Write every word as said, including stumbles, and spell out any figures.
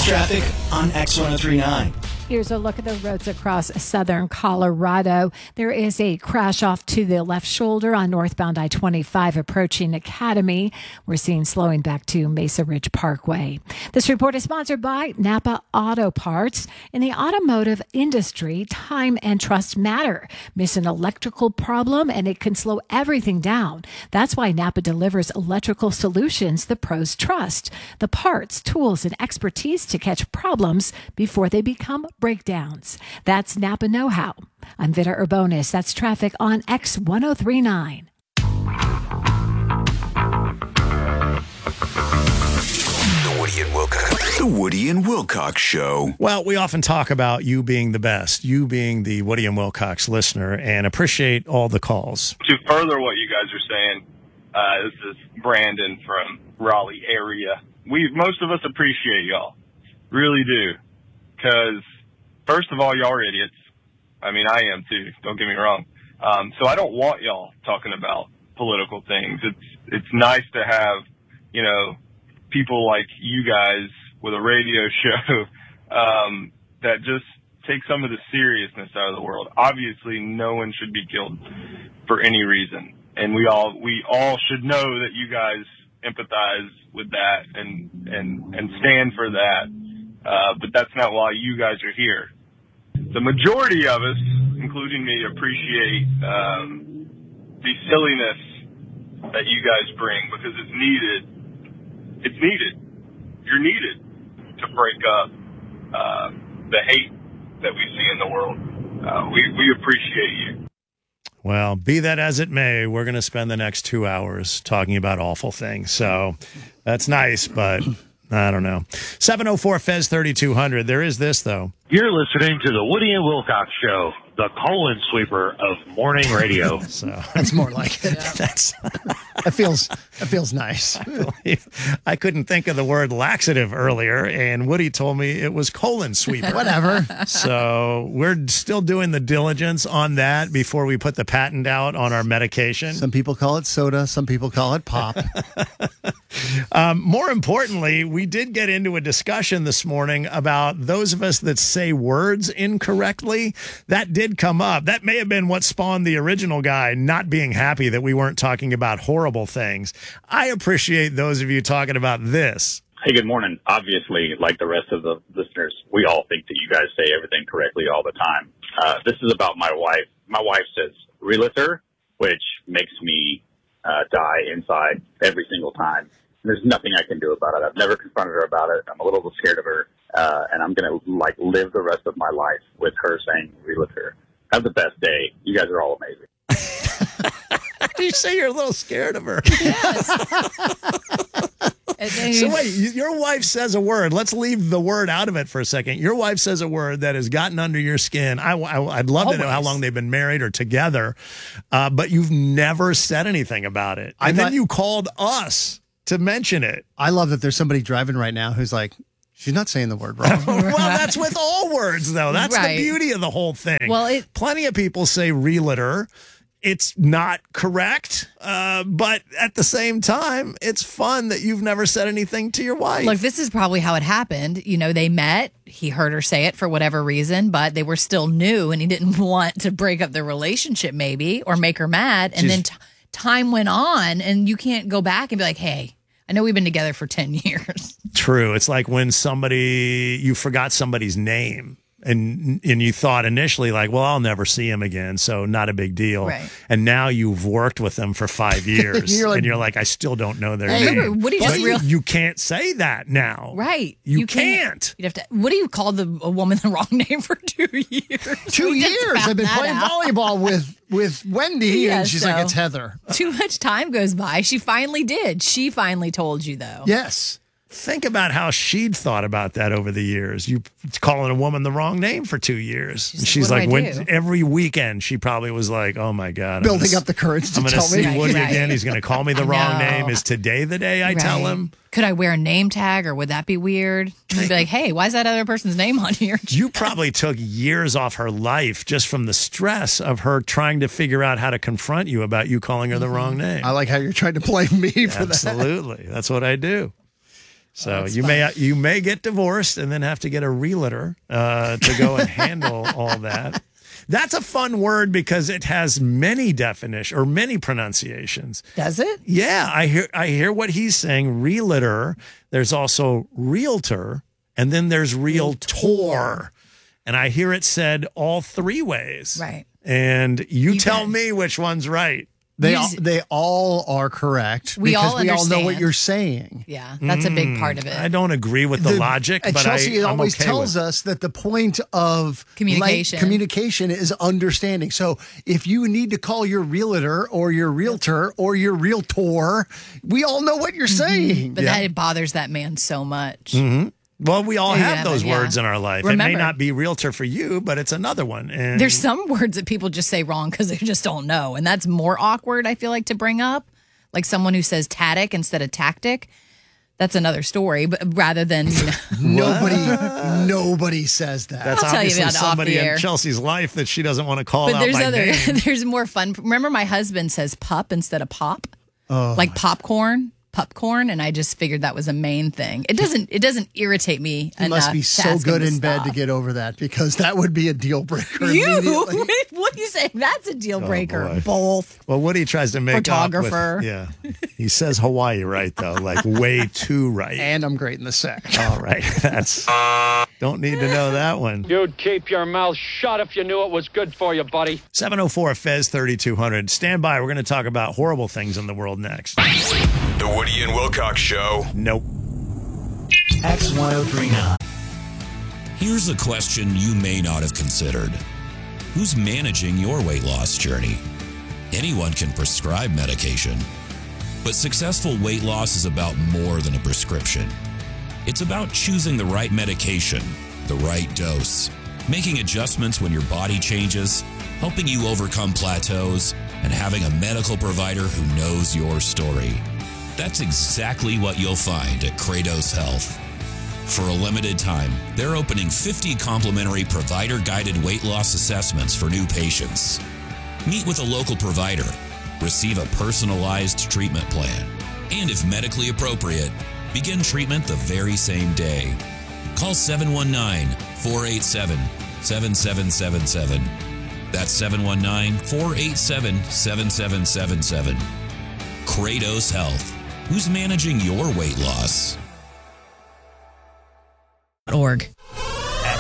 That's traffic on X one oh three point nine. Here's a look at the roads across southern Colorado. There is a crash off to the left shoulder on northbound I twenty-five approaching Academy. We're seeing slowing back to Mesa Ridge Parkway. This report is sponsored by Napa Auto Parts. In the automotive industry, time and trust matter. Miss an electrical problem and it can slow everything down. That's why Napa delivers electrical solutions the pros trust. The parts, tools, and expertise to catch problems before they become breakdowns. That's Napa Know-How. I'm Vita Urbonis. That's traffic on X one oh three point nine. The Woody and Wilcox. The Woody and Wilcox Show. Well, we often talk about you being the best, you being the Woody and Wilcox listener, and appreciate all the calls. To further what you guys are saying, uh, this is Brandon from Raleigh area. We, most of us appreciate y'all. Really do. Because, first of all, y'all are idiots. I mean, I am too. Don't get me wrong. Um, so I don't want y'all talking about political things. It's, it's nice to have, you know, people like you guys with a radio show, um, that just take some of the seriousness out of the world. Obviously, no one should be killed for any reason. And we all, we all should know that you guys empathize with that and, and, and stand for that. Uh, but that's not why you guys are here. The majority of us, including me, appreciate um, the silliness that you guys bring because it's needed. It's needed. You're needed to break up uh, the hate that we see in the world. Uh, we, we appreciate you. Well, be that as it may, we're going to spend the next two hours talking about awful things. So that's nice, but I don't know. seven oh four F E Z thirty-two hundred. There is this, though. You're listening to the Woody and Wilcox Show, the colon sweeper of morning radio. So that's more like it. That's that feels that feels nice. I, believe, I couldn't think of the word laxative earlier, and Woody told me it was colon sweeper. Whatever. So we're still doing the diligence on that before we put the patent out on our medication. Some people call it soda. Some people call it pop. um, more importantly, we did get into a discussion this morning about those of us that say words incorrectly. That did come up. That may have been what spawned the original guy not being happy that we weren't talking about horrible things. I appreciate those of you talking about this. Hey, good morning. Obviously, like the rest of the listeners, we all think that you guys say everything correctly all the time. Uh, this is about my wife. My wife says realtor, which makes me uh, die inside every single time. There's nothing I can do about it. I've never confronted her about it. I'm a little bit scared of her, uh, and I'm going to like live the rest of my life with her saying realtor. Have the best day. You guys are all amazing. You say you're a little scared of her. Yes. So wait, your wife says a word. Let's leave the word out of it for a second. Your wife says a word that has gotten under your skin. I, I, I'd love Always. to know how long they've been married or together, uh, but you've never said anything about it. I And thought- then you called us to mention it. I love that there's somebody driving right now who's like, she's not saying the word wrong. Well, that's with all words, though. That's Right. the beauty of the whole thing. Well, it- Plenty of people say realtor. It's not correct, uh, but at the same time, it's fun that you've never said anything to your wife. Look, this is probably how it happened. You know, they met. He heard her say it for whatever reason, but they were still new, and he didn't want to break up their relationship, maybe, or make her mad. And She's- then t- time went on, and you can't go back and be like, hey, I know we've been together for ten years. True. It's like when somebody, you forgot somebody's name. And and you thought initially like, well, I'll never see him again, so not a big deal. Right. And now you've worked with them for five years, You're like- and you're like, I still don't know their Hey, name. remember, Woody just But real- you can't say that now. Right. You, can't. You'd have to. What do you call the a woman the wrong name for two years? Two We just years. found I've been that playing out. volleyball with, with Wendy, Yeah, and she's so- like, it's Heather. Too much time goes by. She finally did. She finally told you, though. Yes. Think about how she'd thought about that over the years. You calling a woman the wrong name for two years. She's, She's what like, do I when, do? every weekend, she probably was like, oh my God. I'm Building gonna, up the courage to I'm going to tell see me. Woody Right. again. He's going to call me the I wrong know. name. Is today the day I tell Right. him? Could I wear a name tag, or would that be weird? You'd be like, hey, why is that other person's name on here? You probably took years off her life just from the stress of her trying to figure out how to confront you about you calling her the wrong name. I like how you're trying to blame me for that. Absolutely. That's what I do. So you may you may get divorced and then have to get a realtor uh, to go and handle all that. That's a fun word because it has many definitions or many pronunciations. Does it? Yeah, I hear I hear what he's saying. Realtor. There's also realtor, and then there's realtor, and I hear it said all three ways. Right. And you, You tell can- me which one's right. They all, Use- they all are correct We because all we all know what understand. you're saying. Yeah, that's a big part of it. I don't agree with the, logic, and but Chelsea I, I'm always okay tells with. us that the point of Communication. like, communication is understanding. So if you need to call your realtor or your realtor or your realtor, we all know what you're saying. But that it bothers that man so much. Mm-hmm. Well, we all Yeah, have yeah, those yeah. words in our life. It may Remember- not be realtor for you, but it's another one. And There's some words that people just say wrong because they just don't know. And that's more awkward, I feel like, to bring up. Like someone who says tactic instead of tactic. That's another story, but rather than, you know. Nobody, nobody says that. that's I'll tell you obviously about it off somebody the in air. Chelsea's life that she doesn't want to call But out there's by other, name. there's more fun. Remember, my husband says pup instead of pop, Oh, like popcorn, popcorn, and I just figured that was a main thing. It doesn't, it doesn't irritate me you enough. must be to so ask him good to in bed to stop. get over that because that would be a deal breaker. You, immediately. what are you saying? That's a deal breaker. boy. Both. Well, Woody tries to make Photographer. Up with, yeah, he says Hawaii right though, like way too right. And I'm great in the sex. All right, that's don't need to know that one. You'd keep your mouth shut if you knew it was good for you, buddy. seven oh four Fez thirty-two hundred. Stand by. We're going to talk about horrible things in the world next. The Woody and Wilcox Show. Nope. X ten thirty-nine. Here's a question you may not have considered. Who's managing your weight loss journey? Anyone can prescribe medication, but successful weight loss is about more than a prescription. It's about choosing the right medication, the right dose, making adjustments when your body changes, helping you overcome plateaus, and having a medical provider who knows your story. That's exactly what you'll find at Kratos Health. For a limited time, they're opening fifty complimentary provider-guided weight loss assessments for new patients. Meet with a local provider, receive a personalized treatment plan, and if medically appropriate, begin treatment the very same day. Call seven one nine, four eight seven, seven seven seven seven. That's seven one nine, four eight seven, seven seven seven seven. Kratos Health. Who's managing your weight loss? Org.